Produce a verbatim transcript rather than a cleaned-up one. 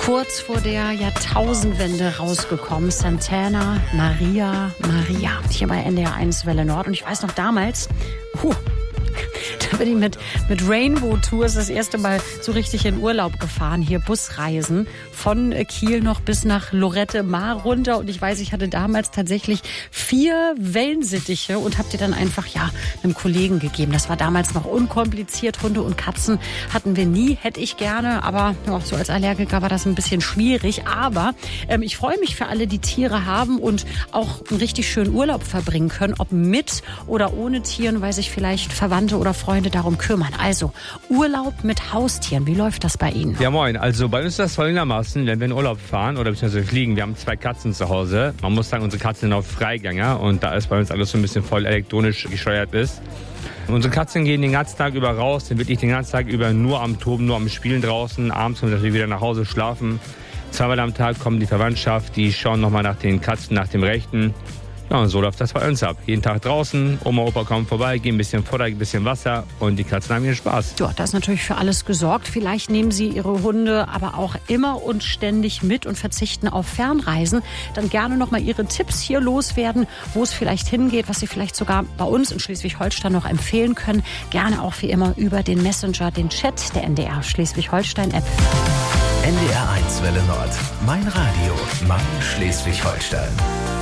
Kurz vor der Jahrtausendwende rausgekommen. Santana, Maria, Maria. Hier bei N D R eins Welle Nord. Und ich weiß noch damals, huh, da bin ich mit, mit Rainbow Tours das erste Mal so richtig in Urlaub gefahren. Hier Busreisen von Kiel noch bis nach Lorette Mar runter. Und ich weiß, ich hatte damals tatsächlich vier Wellensittiche und habe die dann einfach, ja, einem Kollegen gegeben. Das war damals noch unkompliziert. Hunde und Katzen hatten wir nie, hätte ich gerne. Aber ja, so als Allergiker war das ein bisschen schwierig. Aber ähm, ich freue mich für alle, die Tiere haben und auch einen richtig schönen Urlaub verbringen können. Ob mit oder ohne Tieren, weil sich vielleicht Verwandte oder Freunde darum kümmern. Also Urlaub mit Haustieren. Wie läuft das bei Ihnen? Ja, moin. Also bei uns ist das folgendermaßen, wenn wir in Urlaub fahren oder beziehungsweise fliegen, wir haben zwei Katzen zu Hause. Man muss sagen, unsere Katzen sind auch Freigänger und da es bei uns alles so ein bisschen voll elektronisch gesteuert ist. Unsere Katzen gehen den ganzen Tag über raus, sind wirklich den ganzen Tag über nur am Toben, nur am Spielen draußen. Abends kommen sie wieder nach Hause schlafen. Zweimal am Tag kommt die Verwandtschaft, die schauen nochmal nach den Katzen, nach dem Rechten. Ja, und so läuft das bei uns ab. Jeden Tag draußen, Oma, Opa kommen vorbei, geben ein bisschen Futter, ein bisschen Wasser und die Katzen haben ihren Spaß. Ja, da ist natürlich für alles gesorgt. Vielleicht nehmen Sie Ihre Hunde aber auch immer und ständig mit und verzichten auf Fernreisen. Dann gerne nochmal Ihre Tipps hier loswerden, wo es vielleicht hingeht, was Sie vielleicht sogar bei uns in Schleswig-Holstein noch empfehlen können. Gerne auch wie immer über den Messenger, den Chat der N D R Schleswig-Holstein-App. N D R eins Welle Nord. Mein Radio, mein Schleswig-Holstein.